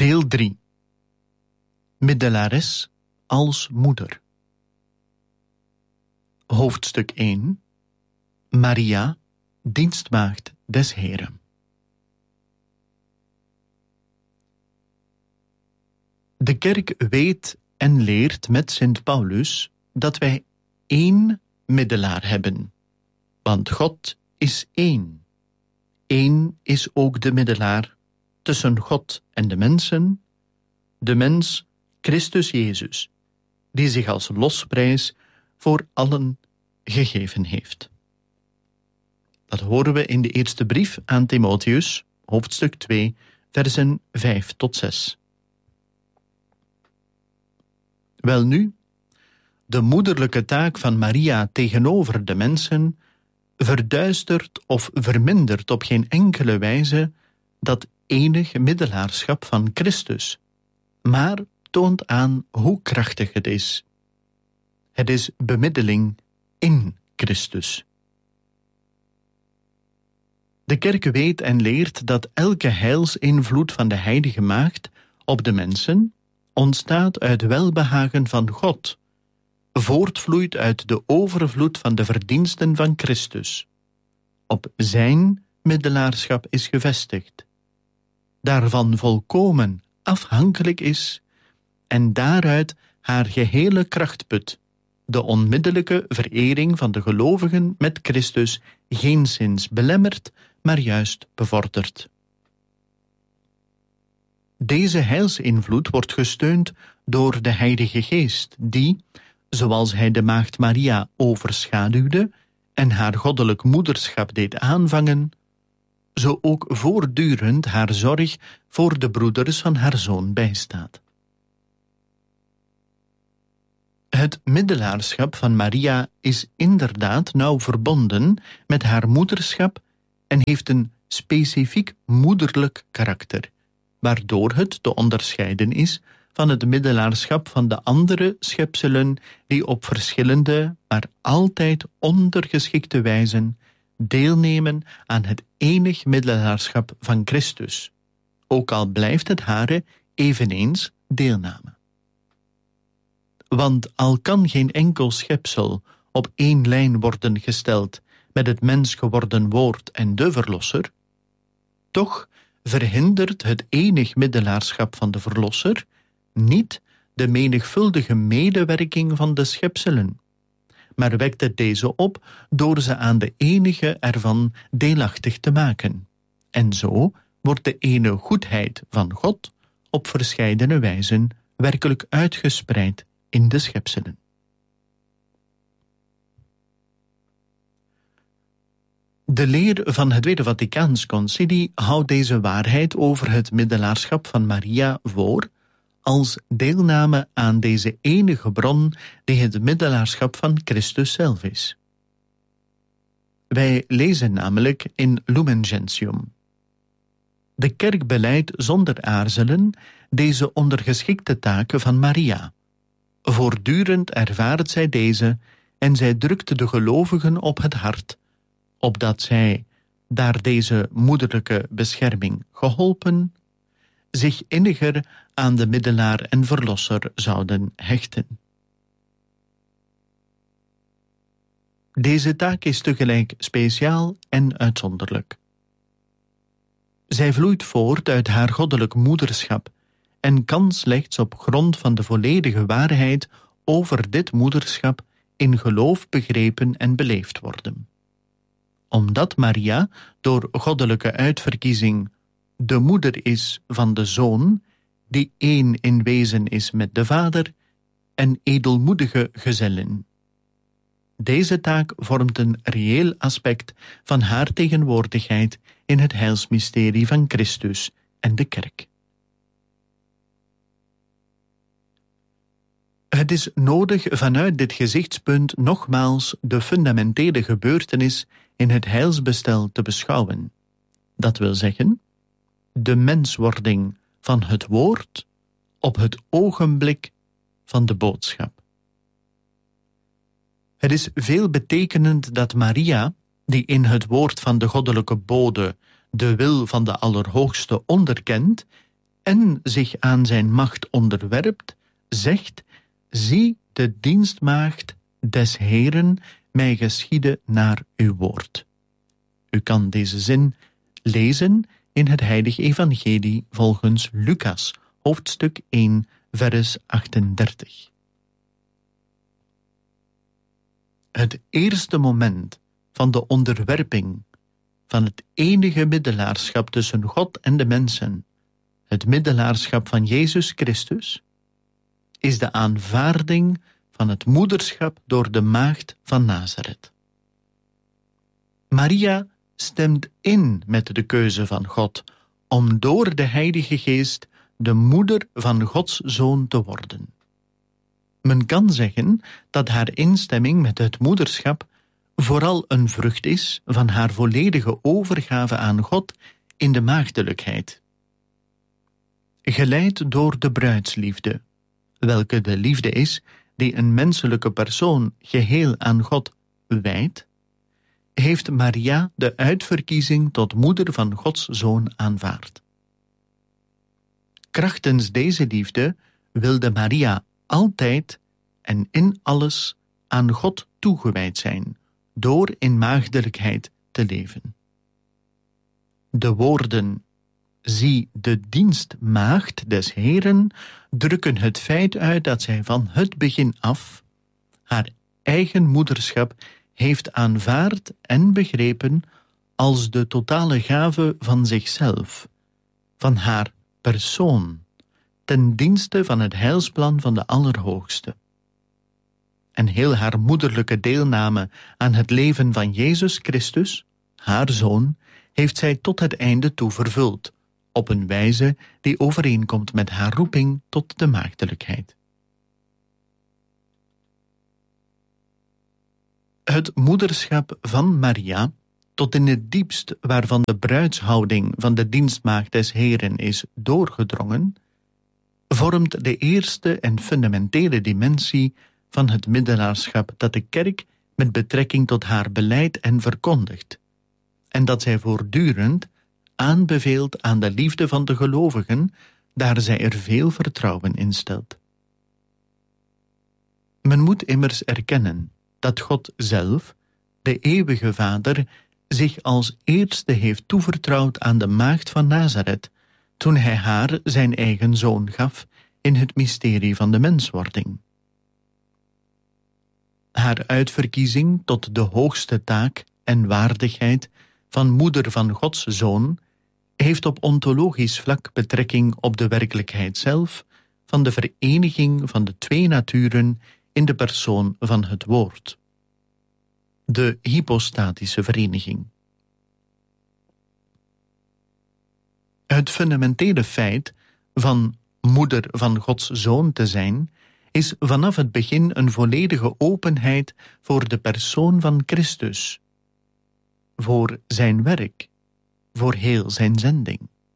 Deel 3. Middelares als moeder. Hoofdstuk 1. Maria, dienstmaagd des Heren. De kerk weet en leert met Sint Paulus dat wij één middelaar hebben, want God is één. Eén is ook de middelaar tussen God en de mensen, de mens Christus Jezus, die zich als losprijs voor allen gegeven heeft. Dat horen we in de eerste brief aan Timotheus, hoofdstuk 2, versen 5 tot 6. Welnu, de moederlijke taak van Maria tegenover de mensen verduistert of vermindert op geen enkele wijze dat enig middelaarschap van Christus, maar toont aan hoe krachtig het is. Het is bemiddeling in Christus. De kerk weet en leert dat elke heilsinvloed van de heilige maagd op de mensen ontstaat uit welbehagen van God, voortvloeit uit de overvloed van de verdiensten van Christus, op zijn middelaarschap is gevestigd, daarvan volkomen afhankelijk is en daaruit haar gehele kracht put, de onmiddellijke verering van de gelovigen met Christus geenszins belemmert, maar juist bevordert. Deze heilsinvloed wordt gesteund door de Heilige Geest, die, zoals hij de maagd Maria overschaduwde en haar goddelijk moederschap deed aanvangen, zo ook voortdurend haar zorg voor de broeders van haar zoon bijstaat. Het middelaarschap van Maria is inderdaad nauw verbonden met haar moederschap en heeft een specifiek moederlijk karakter, waardoor het te onderscheiden is van het middelaarschap van de andere schepselen die op verschillende, maar altijd ondergeschikte wijzen deelnemen aan het enig middelaarschap van Christus, ook al blijft het hare eveneens deelname. Want al kan geen enkel schepsel op één lijn worden gesteld met het mens geworden woord en de Verlosser, toch verhindert het enig middelaarschap van de Verlosser niet de menigvuldige medewerking van de schepselen, maar wekt het deze op door ze aan de enige ervan deelachtig te maken. En zo wordt de ene goedheid van God op verscheidene wijzen werkelijk uitgespreid in de schepselen. De leer van het Tweede Vaticaans Concilie houdt deze waarheid over het middelaarschap van Maria voor als deelname aan deze enige bron die het middelaarschap van Christus zelf is. Wij lezen namelijk in Lumen Gentium: de kerk belijdt zonder aarzelen deze ondergeschikte taken van Maria. Voortdurend ervaart zij deze en zij drukt de gelovigen op het hart, opdat zij, daar deze moederlijke bescherming geholpen, zich inniger aan de middelaar en verlosser zouden hechten. Deze taak is tegelijk speciaal en uitzonderlijk. Zij vloeit voort uit haar goddelijk moederschap en kan slechts op grond van de volledige waarheid over dit moederschap in geloof begrepen en beleefd worden. Omdat Maria door goddelijke uitverkiezing de moeder is van de Zoon, die één in wezen is met de Vader, en edelmoedige gezellen. Deze taak vormt een reëel aspect van haar tegenwoordigheid in het heilsmysterie van Christus en de kerk. Het is nodig vanuit dit gezichtspunt nogmaals de fundamentele gebeurtenis in het heilsbestel te beschouwen. Dat wil zeggen, de menswording van het woord op het ogenblik van de boodschap. Het is veelbetekenend dat Maria, die in het woord van de goddelijke bode de wil van de Allerhoogste onderkent en zich aan zijn macht onderwerpt, zegt: zie de dienstmaagd des Heeren, mij geschiede naar uw woord. U kan deze zin lezen in het Heilige Evangelie volgens Lucas, hoofdstuk 1, vers 38. Het eerste moment van de onderwerping van het enige middelaarschap tussen God en de mensen, het middelaarschap van Jezus Christus, is de aanvaarding van het moederschap door de maagd van Nazareth. Maria stemt in met de keuze van God om door de Heilige Geest de moeder van Gods Zoon te worden. Men kan zeggen dat haar instemming met het moederschap vooral een vrucht is van haar volledige overgave aan God in de maagdelijkheid. Geleid door de bruidsliefde, welke de liefde is die een menselijke persoon geheel aan God wijdt, heeft Maria de uitverkiezing tot moeder van Gods Zoon aanvaard. Krachtens deze liefde wilde Maria altijd en in alles aan God toegewijd zijn, door in maagdelijkheid te leven. De woorden: zie de dienstmaagd des Heeren drukken het feit uit dat zij van het begin af haar eigen moederschap heeft aanvaard en begrepen als de totale gave van zichzelf, van haar persoon, ten dienste van het heilsplan van de Allerhoogste. En heel haar moederlijke deelname aan het leven van Jezus Christus, haar Zoon, heeft zij tot het einde toe vervuld, op een wijze die overeenkomt met haar roeping tot de maagdelijkheid. Het moederschap van Maria, tot in het diepst waarvan de bruidshouding van de dienstmaagd des Heeren is doorgedrongen, vormt de eerste en fundamentele dimensie van het middelaarschap dat de kerk met betrekking tot haar beleidt en verkondigt, en dat zij voortdurend aanbeveelt aan de liefde van de gelovigen, daar zij er veel vertrouwen in stelt. Men moet immers erkennen dat God zelf, de eeuwige Vader, zich als eerste heeft toevertrouwd aan de maagd van Nazareth, toen hij haar zijn eigen zoon gaf in het mysterie van de menswording. Haar uitverkiezing tot de hoogste taak en waardigheid van moeder van Gods Zoon heeft op ontologisch vlak betrekking op de werkelijkheid zelf van de vereniging van de twee naturen in de persoon van het woord. De hypostatische vereniging. Het fundamentele feit van moeder van Gods Zoon te zijn is vanaf het begin een volledige openheid voor de persoon van Christus, voor zijn werk, voor heel zijn zending.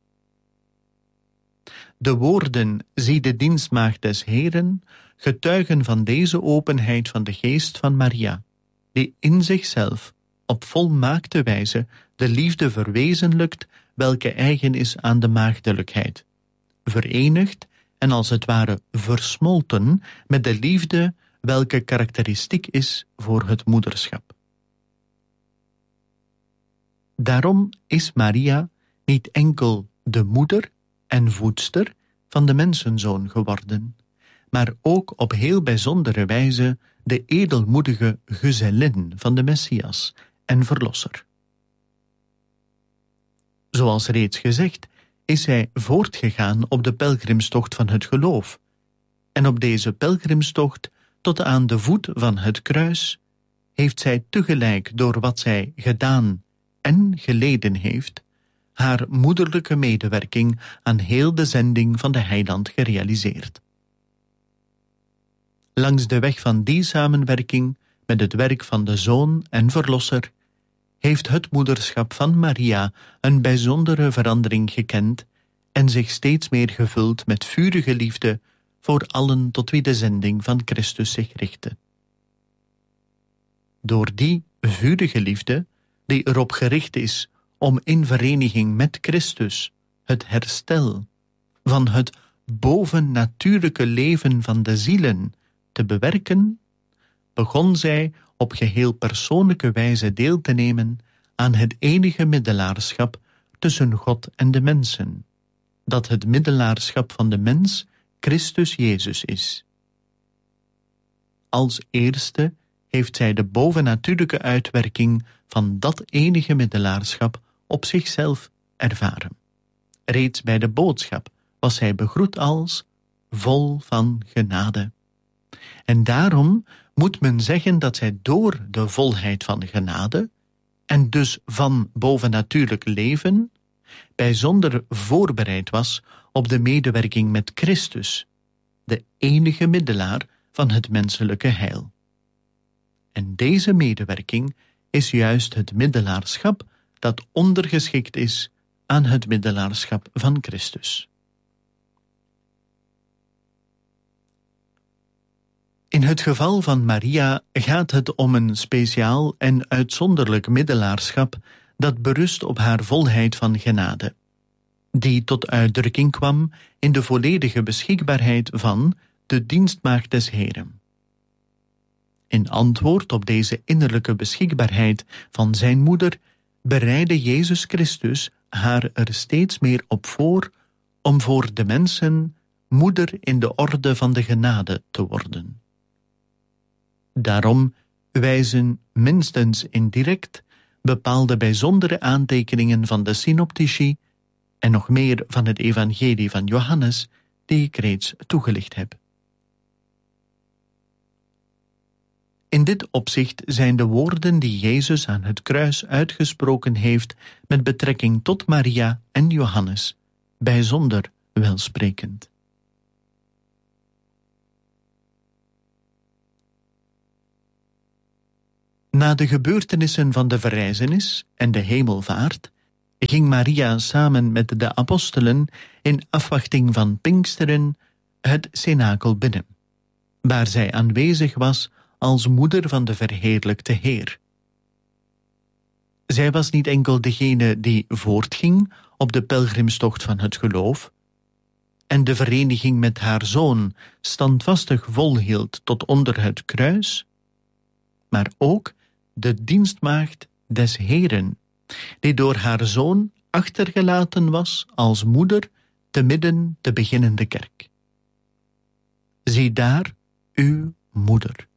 De woorden, zie de dienstmaagd des Heeren, getuigen van deze openheid van de geest van Maria, die in zichzelf op volmaakte wijze de liefde verwezenlijkt welke eigen is aan de maagdelijkheid, verenigd en als het ware versmolten met de liefde welke karakteristiek is voor het moederschap. Daarom is Maria niet enkel de moeder en voedster van de mensenzoon geworden, maar ook op heel bijzondere wijze de edelmoedige gezellin van de Messias en Verlosser. Zoals reeds gezegd, is zij voortgegaan op de pelgrimstocht van het geloof, en op deze pelgrimstocht tot aan de voet van het kruis heeft zij tegelijk door wat zij gedaan en geleden heeft, haar moederlijke medewerking aan heel de zending van de Heiland gerealiseerd. Langs de weg van die samenwerking met het werk van de Zoon en Verlosser heeft het moederschap van Maria een bijzondere verandering gekend en zich steeds meer gevuld met vurige liefde voor allen tot wie de zending van Christus zich richtte. Door die vurige liefde, die erop gericht is om in vereniging met Christus het herstel, van het bovennatuurlijke leven van de zielen te bewerken, begon zij op geheel persoonlijke wijze deel te nemen aan het enige middelaarschap tussen God en de mensen, dat het middelaarschap van de mens Christus Jezus is. Als eerste heeft zij de bovennatuurlijke uitwerking van dat enige middelaarschap op zichzelf ervaren. Reeds bij de boodschap was zij begroet als vol van genade. En daarom moet men zeggen dat zij door de volheid van genade, en dus van bovennatuurlijk leven, bijzonder voorbereid was op de medewerking met Christus, de enige middelaar van het menselijke heil. En deze medewerking is juist het middelaarschap dat ondergeschikt is aan het middelaarschap van Christus. In het geval van Maria gaat het om een speciaal en uitzonderlijk middelaarschap dat berust op haar volheid van genade, die tot uitdrukking kwam in de volledige beschikbaarheid van de dienstmaagd des Heren. In antwoord op deze innerlijke beschikbaarheid van zijn moeder bereidde Jezus Christus haar er steeds meer op voor om voor de mensen moeder in de orde van de genade te worden. Daarom wijzen minstens indirect bepaalde bijzondere aantekeningen van de synoptici en nog meer van het evangelie van Johannes, die ik reeds toegelicht heb. In dit opzicht zijn de woorden die Jezus aan het kruis uitgesproken heeft met betrekking tot Maria en Johannes bijzonder welsprekend. Na de gebeurtenissen van de verrijzenis en de hemelvaart ging Maria samen met de apostelen in afwachting van Pinksteren het cenakel binnen, waar zij aanwezig was als moeder van de verheerlijkte Heer. Zij was niet enkel degene die voortging op de pelgrimstocht van het geloof en de vereniging met haar zoon standvastig volhield tot onder het kruis, maar ook de dienstmaagd des Heren, die door haar zoon achtergelaten was als moeder te midden de beginnende kerk. Zie daar uw moeder.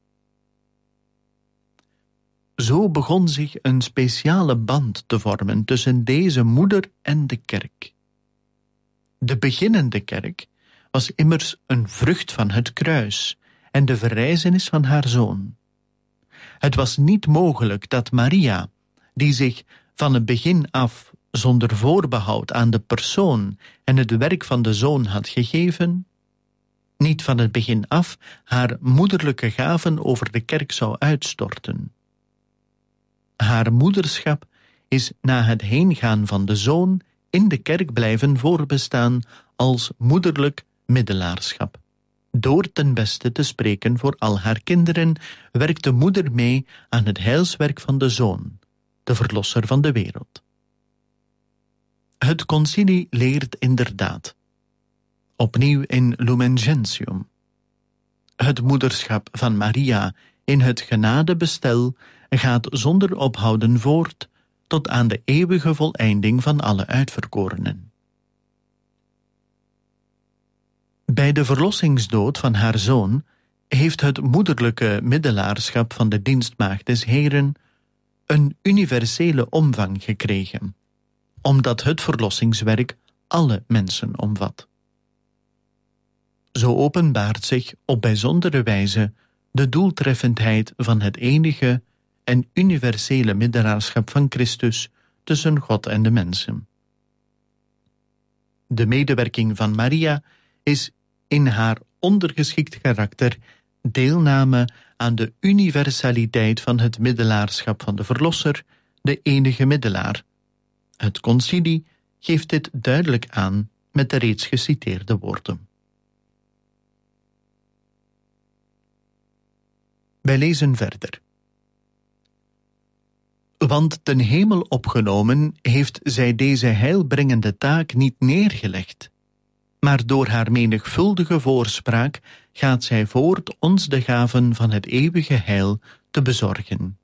Zo begon zich een speciale band te vormen tussen deze moeder en de kerk. De beginnende kerk was immers een vrucht van het kruis en de verrijzenis van haar zoon. Het was niet mogelijk dat Maria, die zich van het begin af zonder voorbehoud aan de persoon en het werk van de zoon had gegeven, niet van het begin af haar moederlijke gaven over de kerk zou uitstorten. Haar moederschap is na het heengaan van de zoon in de kerk blijven voorbestaan als moederlijk middelaarschap. Door ten beste te spreken voor al haar kinderen werkt de moeder mee aan het heilswerk van de zoon, de verlosser van de wereld. Het concilie leert inderdaad, opnieuw in Lumen Gentium, het moederschap van Maria in het genadebestel gaat zonder ophouden voort tot aan de eeuwige voleinding van alle uitverkorenen. Bij de verlossingsdood van haar zoon heeft het moederlijke middelaarschap van de dienstmaagd des Heren een universele omvang gekregen, omdat het verlossingswerk alle mensen omvat. Zo openbaart zich op bijzondere wijze de doeltreffendheid van het enige en universele middelaarschap van Christus tussen God en de mensen. De medewerking van Maria is in haar ondergeschikt karakter deelname aan de universaliteit van het middelaarschap van de Verlosser, de enige middelaar. Het concilie geeft dit duidelijk aan met de reeds geciteerde woorden. Wij lezen verder. Want ten hemel opgenomen heeft zij deze heilbrengende taak niet neergelegd, maar door haar menigvuldige voorspraak gaat zij voort ons de gaven van het eeuwige heil te bezorgen.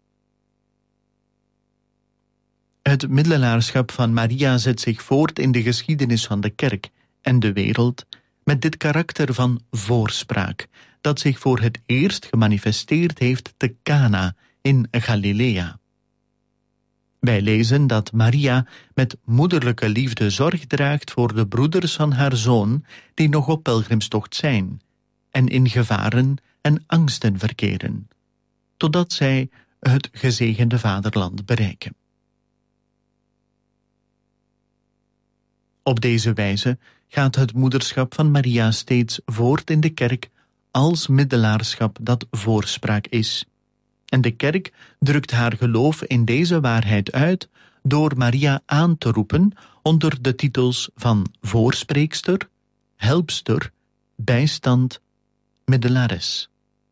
Het middelaarschap van Maria zet zich voort in de geschiedenis van de kerk en de wereld met dit karakter van voorspraak, dat zich voor het eerst gemanifesteerd heeft te Cana in Galilea. Wij lezen dat Maria met moederlijke liefde zorg draagt voor de broeders van haar zoon die nog op pelgrimstocht zijn en in gevaren en angsten verkeren, totdat zij het gezegende vaderland bereiken. Op deze wijze gaat het moederschap van Maria steeds voort in de kerk als middelaarschap dat voorspraak is. En de kerk drukt haar geloof in deze waarheid uit door Maria aan te roepen onder de titels van voorspreekster, helpster, bijstand, middelares.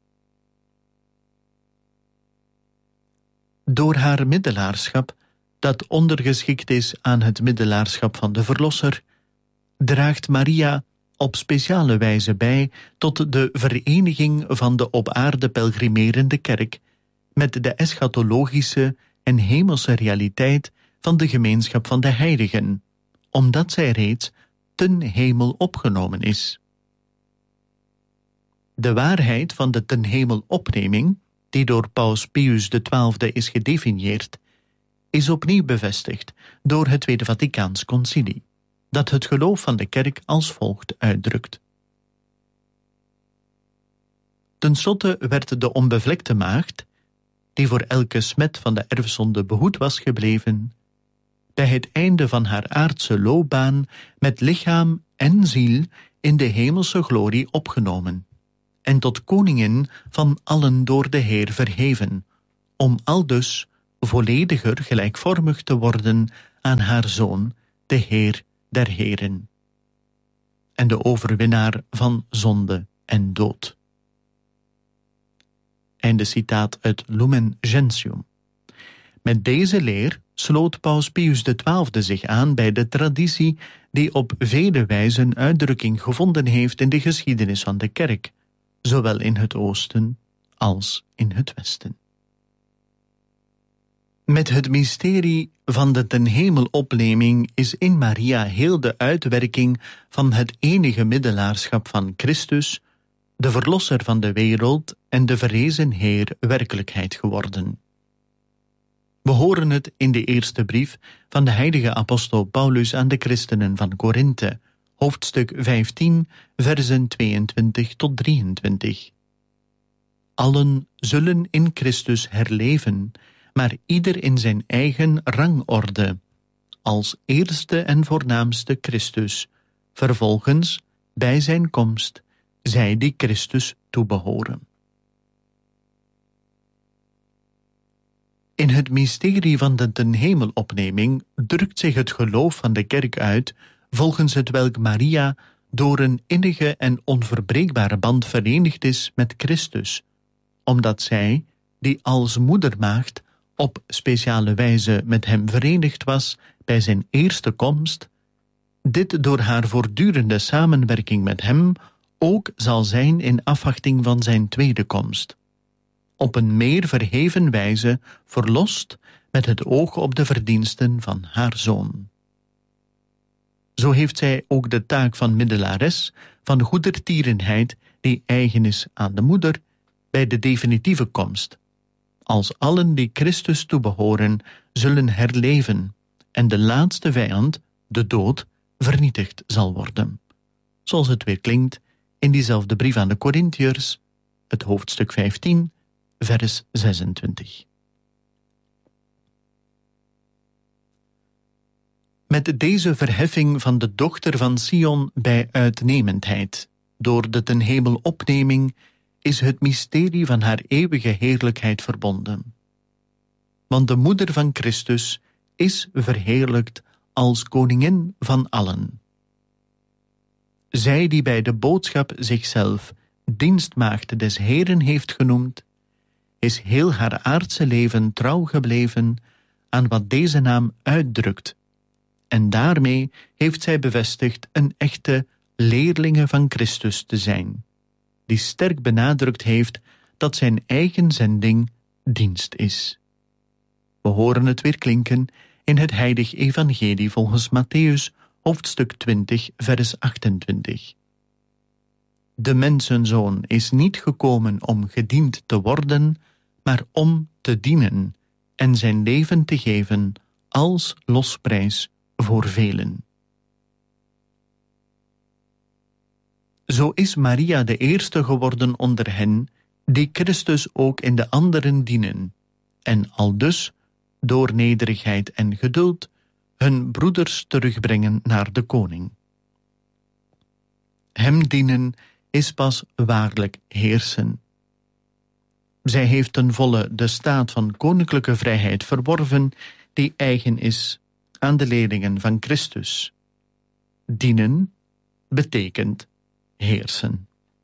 Door haar middelaarschap, dat ondergeschikt is aan het middelaarschap van de Verlosser, draagt Maria op speciale wijze bij tot de vereniging van de op aarde pelgrimerende kerk met de eschatologische en hemelse realiteit van de gemeenschap van de heiligen, omdat zij reeds ten hemel opgenomen is. De waarheid van de ten hemel opneming, die door Paus Pius XII is gedefinieerd, is opnieuw bevestigd door het Tweede Vaticaans Concilie, dat het geloof van de kerk als volgt uitdrukt. Ten slotte werd de onbevlekte maagd, die voor elke smet van de erfzonde behoed was gebleven, bij het einde van haar aardse loopbaan met lichaam en ziel in de hemelse glorie opgenomen en tot koningin van allen door de Heer verheven, om aldus vollediger gelijkvormig te worden aan haar Zoon, de Heer der Heren, en de overwinnaar van zonde en dood. Einde citaat uit Lumen Gentium. Met deze leer sloot Paus Pius XII zich aan bij de traditie die op vele wijzen uitdrukking gevonden heeft in de geschiedenis van de kerk, zowel in het oosten als in het westen. Met het mysterie van de ten hemel opneming is in Maria heel de uitwerking van het enige middelaarschap van Christus, de Verlosser van de wereld en de verrezen Heer, werkelijkheid geworden. We horen het in de eerste brief van de heilige apostel Paulus aan de christenen van Korinthe, hoofdstuk 15, versen 22 tot 23. Allen zullen in Christus herleven, maar ieder in zijn eigen rangorde, als eerste en voornaamste Christus, vervolgens, bij zijn komst, zij die Christus toebehoren. In het mysterie van de ten hemelopneming drukt zich het geloof van de kerk uit, volgens hetwelk Maria door een innige en onverbreekbare band verenigd is met Christus, omdat zij, die als moedermaagd op speciale wijze met hem verenigd was bij zijn eerste komst, dit door haar voortdurende samenwerking met hem ook zal zijn in afwachting van zijn tweede komst, op een meer verheven wijze verlost met het oog op de verdiensten van haar Zoon. Zo heeft zij ook de taak van middelares van goedertierenheid die eigen is aan de moeder bij de definitieve komst, als allen die Christus toebehoren zullen herleven en de laatste vijand, de dood, vernietigd zal worden. Zoals het weer klinkt in diezelfde brief aan de Korintiërs, het hoofdstuk 15, vers 26. Met deze verheffing van de dochter van Sion bij uitnemendheid, door de ten hemelopneming, is het mysterie van haar eeuwige heerlijkheid verbonden. Want de moeder van Christus is verheerlijkt als koningin van allen. Zij die bij de boodschap zichzelf dienstmaagd des Heeren heeft genoemd, is heel haar aardse leven trouw gebleven aan wat deze naam uitdrukt, en daarmee heeft zij bevestigd een echte leerlingen van Christus te zijn, die sterk benadrukt heeft dat zijn eigen zending dienst is. We horen het weer klinken in het heilig evangelie volgens Mattheüs, hoofdstuk 20, vers 28. De mensenzoon is niet gekomen om gediend te worden, maar om te dienen en zijn leven te geven als losprijs voor velen. Zo is Maria de eerste geworden onder hen die Christus ook in de anderen dienen, en aldus, door nederigheid en geduld, hun broeders terugbrengen naar de koning. Hem dienen is pas waarlijk heersen. Zij heeft ten volle de staat van koninklijke vrijheid verworven die eigen is aan de leerlingen van Christus. Dienen betekent heersen.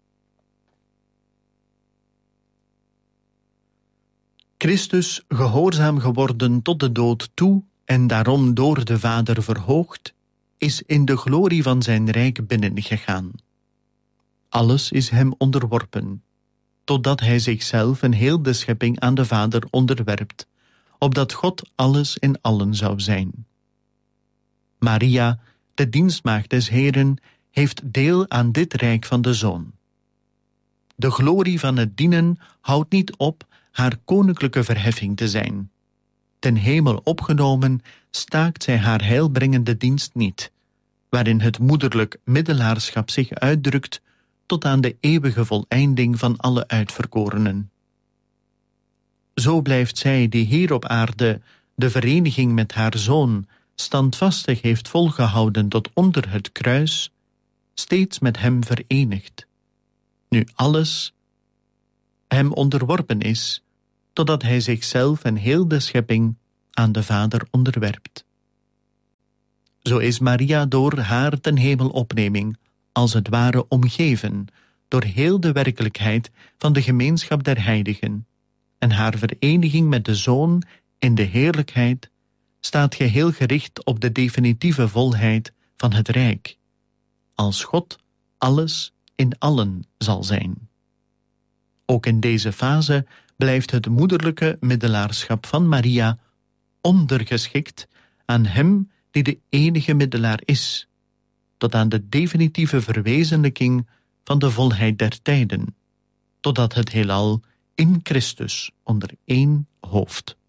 Christus, gehoorzaam geworden tot de dood toe en daarom door de Vader verhoogd, is in de glorie van zijn rijk binnengegaan. Alles is hem onderworpen, totdat hij zichzelf en heel de schepping aan de Vader onderwerpt, opdat God alles in allen zou zijn. Maria, de dienstmaagd des Heren, heeft deel aan dit rijk van de Zoon. De glorie van het dienen houdt niet op haar koninklijke verheffing te zijn. Ten hemel opgenomen staakt zij haar heilbrengende dienst niet, waarin het moederlijk middelaarschap zich uitdrukt tot aan de eeuwige voleinding van alle uitverkorenen. Zo blijft zij die hier op aarde de vereniging met haar Zoon standvastig heeft volgehouden tot onder het kruis, steeds met hem verenigd, nu alles hem onderworpen is, totdat hij zichzelf en heel de schepping aan de Vader onderwerpt. Zo is Maria door haar ten hemelopneming als het ware omgeven door heel de werkelijkheid van de gemeenschap der heiligen, en haar vereniging met de Zoon in de heerlijkheid staat geheel gericht op de definitieve volheid van het rijk, als God alles in allen zal zijn. Ook in deze fase blijft het moederlijke middelaarschap van Maria ondergeschikt aan hem die de enige middelaar is, tot aan de definitieve verwezenlijking van de volheid der tijden, totdat het heelal in Christus onder één hoofd